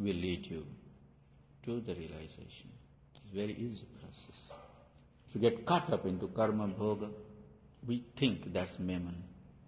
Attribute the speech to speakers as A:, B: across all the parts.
A: will lead you to the realization. It's a very easy process. If you get caught up into karma bhoga, we think that's mammon.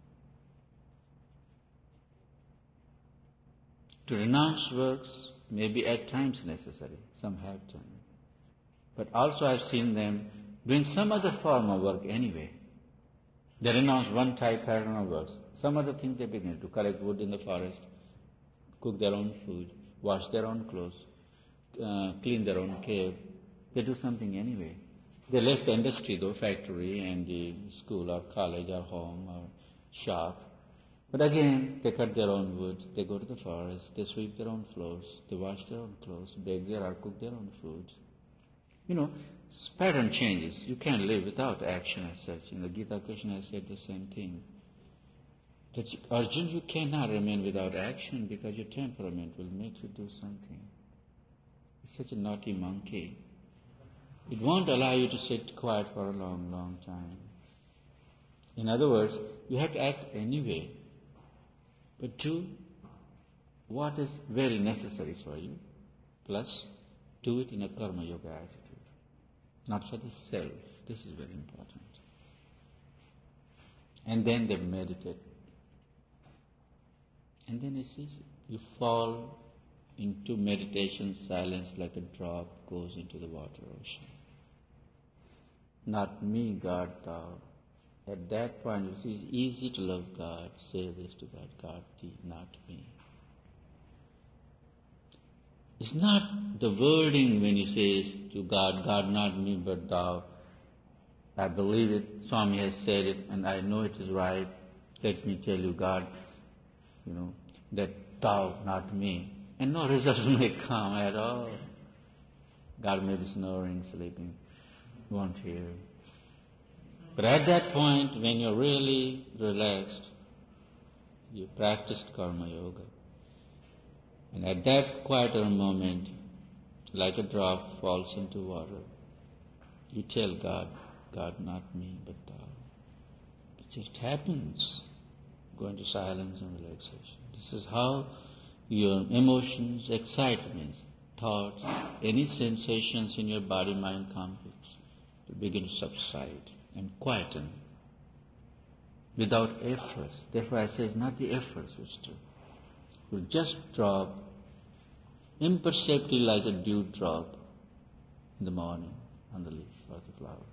A: To renounce works may be at times necessary. Some have done. But also I've seen them doing some other form of work anyway. They renounce one type pattern of works. Some other thing they begin to collect wood in the forest, cook their own food, wash their own clothes, clean their own cave. They do something anyway. They left the industry though, factory and the school or college or home or shop. But again, they cut their own wood, they go to the forest, they sweep their own floors, they wash their own clothes, bake their or cook their own food. Pattern changes. You can't live without action as such. In the Gita, Krishna has said the same thing. That Arjuna, you cannot remain without action because your temperament will make you do something. It's such a naughty monkey. It won't allow you to sit quiet for a long, long time. In other words, you have to act anyway. But do what is very necessary for you, plus do it in a karma yoga attitude. Not for the self. This is very important. And then they meditate. And then it's easy. You fall into meditation, silence like a drop goes into the water ocean. Not me, God, thou. At that point, you see, it's easy to love God. Say this to God, God, thee, not me. It's not the wording when he says to God, God, not me, but thou. I believe it, Swami has said it, and I know it is right. Let me tell you, God, that thou, not me. And no results may come at all. God may be snoring, sleeping, won't hear. But at that point, when you're really relaxed, you practiced karma yoga. And at that quieter moment, like a drop falls into water, you tell God, God, not me, but thou. It just happens. Go into silence and relaxation. This is how your emotions, excitements, thoughts, any sensations in your body, mind, complex will begin to subside and quieten without efforts. Therefore I say it's not the efforts which do. It will just drop imperceptibly like a dew drop in the morning on the leaf or the flower.